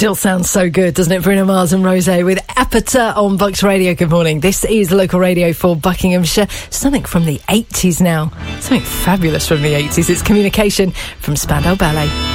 Still sounds so good, doesn't it? Bruno Mars and Rosé with Apata on Bucks Radio. Good morning. This is local radio for Buckinghamshire. Something from the 80s now. Something fabulous from the 80s. It's Communication from Spandau Ballet.